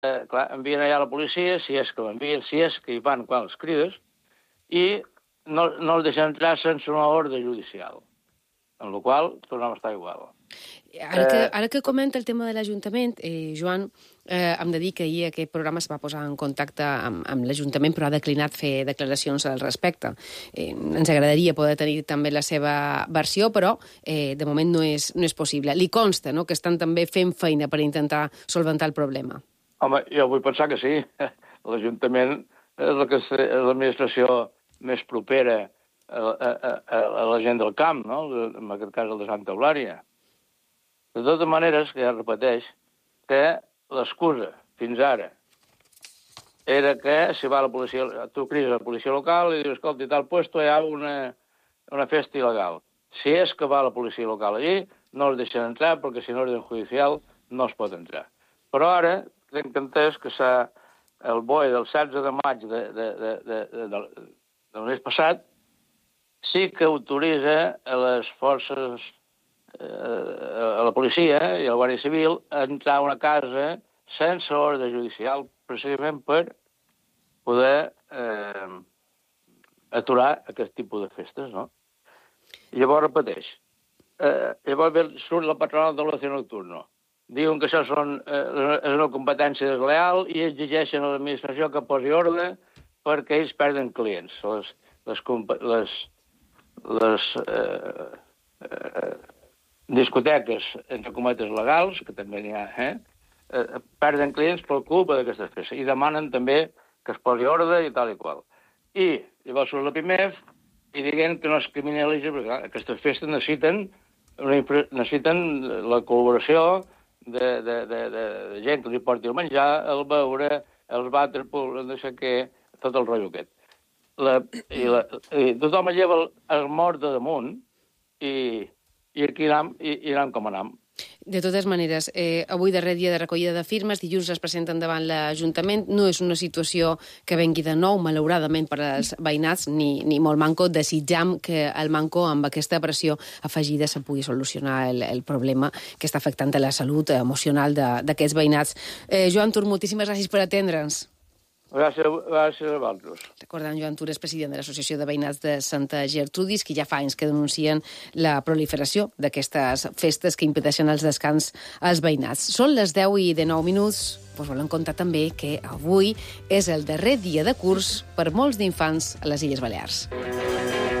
clar, envien allà la policia, si és que l'envien, si és que hi van quan els crides, i no els deixen entrar sense una ordre judicial, en la qual tornem a estar igual. Ara que comenta el tema de l'Ajuntament, Joan, hem de dir que ahir aquest programa es va posar en contacte amb l'Ajuntament, però ha declinat fer declaracions al respecte. Ens agradaria poder tenir també la seva versió, però de moment no és possible. Li consta, no?, que estan també fent feina per intentar solventar el problema. Home, jo vull pensar que sí. L'Ajuntament és l'administració més propera a la gent del camp, no?, en aquest cas el de Santa Eulària. De totes maneres, que ja repeteix, que l'excusa fins ara era que si va la policia, tu crides a la policia local i dius, escolta, a tal puesto hi ha una festa il·legal. Si és que va la policia local allí, no els deixen entrar perquè sin orden judicial no es pot entrar. Però ara tinc entès que el BOE del 16 de maig del mes passat sí que autoritza a les forces, a la policia i a la Guàrdia Civil a entrar a una casa sense ordre judicial, precisament per poder aturar aquest tipus de festes, no? I llavors repeteix. Llavors surt la patronal de l'oci nocturno. Diuen que això és una competència desleal i exigeixen a l'administració que posi ordre perquè ells perden clients. Les discoteques, entre cometes, legals, que també n'hi ha, perden clients per culpa d'aquestes festes i demanen també que es posi ordre i tal i qual. I llavors surt la PIMEF i diguen que no es criminalitza, perquè clar, aquestes festes necessiten la col·laboració de gent que li porti el menjar, el beure, els vàter, no sé què, tot el rotllo aquest. I tothom lleva el mort de damunt i aquí anam com anam. De totes maneres, avui darrer dia de recollida de firmes, dilluns es presenten davant l'Ajuntament. No és una situació que vengui de nou, malauradament, per als veïnats, ni molt manco. Desitjam que el manco, amb aquesta pressió afegida, se pugui solucionar el problema que està afectant la salut emocional d'aquests veïnats. Joan Tur, moltíssimes gràcies per atendre'ns. Gràcies a vosaltres. Recordant, Joan Tur és president de l'Associació de Veïnats de Santa Gertrudis, que ja fa anys que denuncien la proliferació d'aquestes festes que impedeixen els descans als veïnats. Són les 10:09. Volem contar també que avui és el darrer dia de curs per molts d'infants a les Illes Balears.